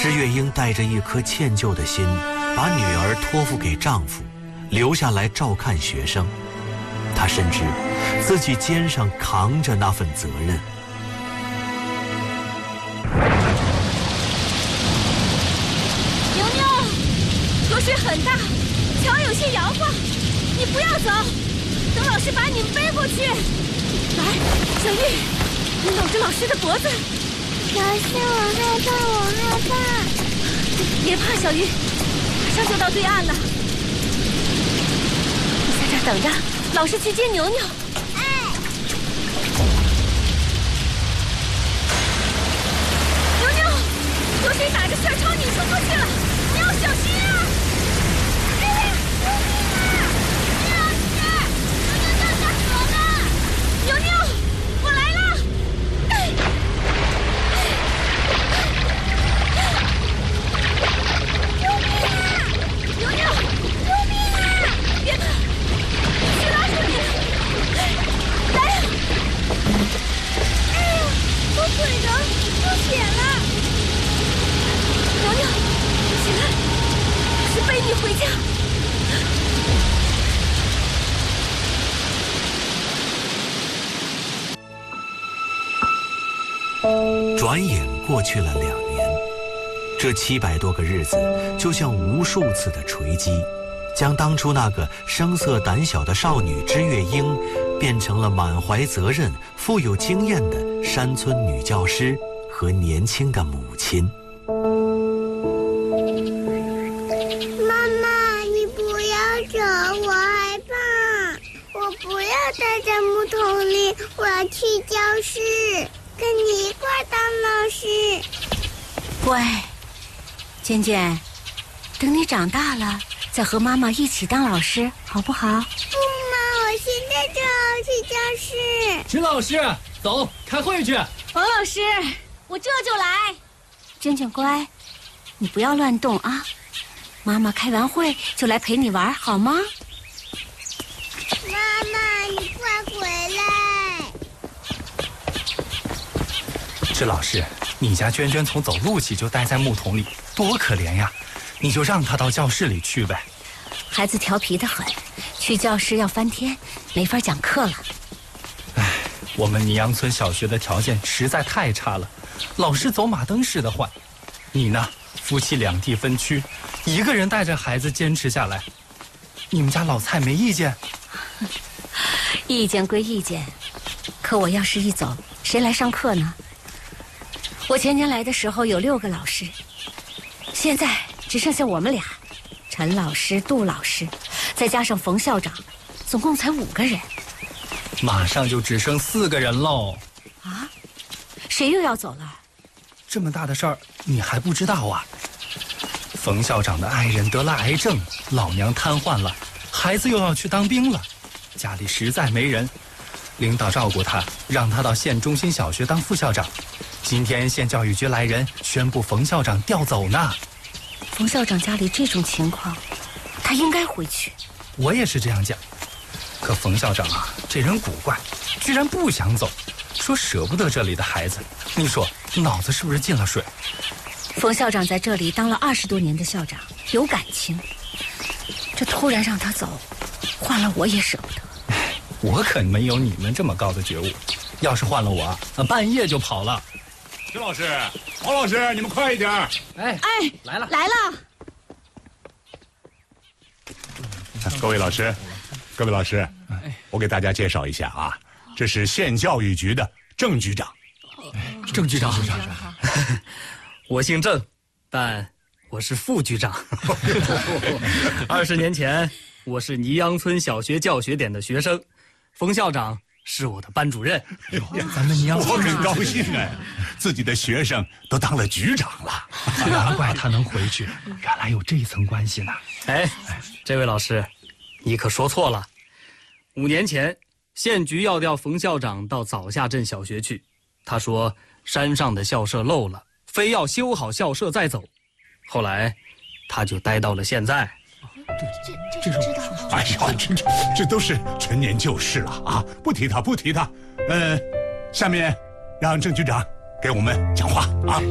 支月英带着一颗歉疚的心，把女儿托付给丈夫，留下来照看学生。她深知自己肩上扛着那份责任。 牛牛，河水很大，桥有些摇晃，你不要走，等老师把你们背过去。来，小玉，你搂着老师的脖子。 老师，我害怕，我害怕。 别怕，小玉，马上就到对岸了。你在这儿等着，老师去接牛牛。牛牛，河水打着旋朝你冲过去了，你要小心啊！救命啊！李老师，牛牛掉下河了！牛牛，我来了！牛牛，救命啊！别怕，去拉住你。来呀！哎呀，我腿疼，出血了。牛牛，起来，是背你回家。 转眼过去了2年，这700多个日子就像无数次的锤击，将当初那个声色胆小的少女支月英，变成了满怀责任、富有经验的山村女教师和年轻的母亲。 妈妈，你不要走，我害怕。我不要待在木桶里，我要去教室，跟你一块当老师。 乖，娟娟，等你长大了，再和妈妈一起当老师，好不好？ 不嘛，我现在就要去教室。 陈老师，走，开会去。 王老师，我这就来。娟娟乖，你不要乱动啊！妈妈开完会就来陪你玩，好吗？ 妈妈，你快回来！ 陈老师，你家娟娟从走路起就待在木桶里，多可怜呀！你就让她到教室里去呗。 孩子调皮得很，去教室要翻天，没法讲课了。 唉，我们泥阳村小学的条件实在太差了，老师走马灯似的换。你呢，夫妻2地分区，一个人带着孩子坚持下来。你们家老蔡没意见？ 意见归意见，可我要是一走，谁来上课呢？我前年来的时候有6个老师，现在只剩下我们俩，陈老师、杜老师，再加上冯校长，总共才5个人。 马上就只剩4个人喽！ 啊？谁又要走了？ 这么大的事儿你还不知道啊？冯校长的爱人得了癌症，老娘瘫痪了，孩子又要去当兵了，家里实在没人，领导照顾他，让他到县中心小学当副校长。今天县教育局来人宣布冯校长调走呢。 冯校长家里这种情况，他应该回去。 我也是这样讲，可冯校长啊，这人古怪，居然不想走，说舍不得这里的孩子。你说脑子是不是进了水？ 冯校长在这里当了20多年的校长，有感情，这突然让他走，换了我也舍不得。 我可没有你们这么高的觉悟，要是换了我，半夜就跑了。 徐老师、王老师，你们快一点！ 哎，来了。 各位老师，我给大家介绍一下啊，这是县教育局的郑局长。 郑局长，我姓郑，但我是副局长。20年前，我是泥阳村小学教学点的学生，冯校长是我的班主任。咱们泥阳村， 我很高兴哎，自己的学生都当了局长了。 难怪他能回去，原来有这一层关系呢。哎，这位老师，你可说错了。5年前，县局要调冯校长到枣下镇小学去，他说山上的校舍漏了，非要修好校舍再走。后来，他就待到了现在。 这是知道。 哎呀，这都是陈年旧事了啊！不提他。下面让郑局长给我们讲话啊。